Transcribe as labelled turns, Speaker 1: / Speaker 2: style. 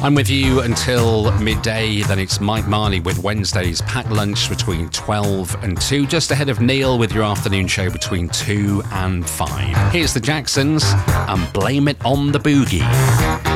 Speaker 1: I'm with you until midday, then it's Mike Marley with Wednesday's packed lunch between 12 and 2, just ahead of Neil with your afternoon show between 2 and 5. Here's the Jacksons and Blame It on the Boogie.